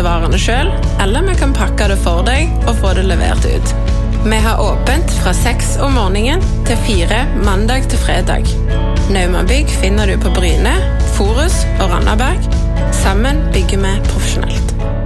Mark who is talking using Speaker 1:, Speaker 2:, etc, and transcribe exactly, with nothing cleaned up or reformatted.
Speaker 1: hente varene selv, eller vi kan pakke det for deg og få det levert ut. Vi har åpent fra seks om morgenen til fire mandag til fredag. Naumabygg finner du på Bryne, Forus og Randaberg. Sammen bygger vi profesjonelt.